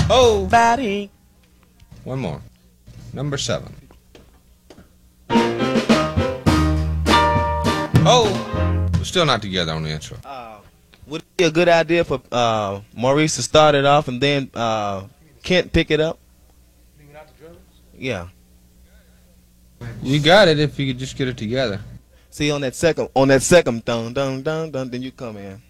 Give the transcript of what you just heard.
Oh, Body. one more. Number 7. Oh, we're still not together on the intro. Would it be a good idea for Maurice to start it off and then Kent pick it up? Yeah. You got it if you could just get it together. See, on that second dun dun dun dun, then you come in.